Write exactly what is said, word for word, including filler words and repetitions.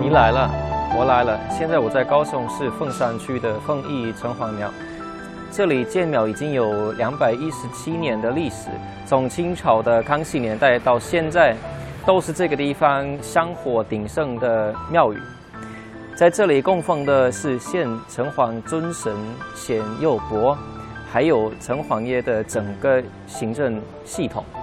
你来了，我来了。现在我在高雄市凤山区的凤义城隍庙，这里建庙已经有两百一十七年的历史，从清朝的康熙年代到现在，都是这个地方香火鼎盛的庙宇。在这里供奉的是现城隍尊神显佑伯，还有城隍爷的整个行政系统。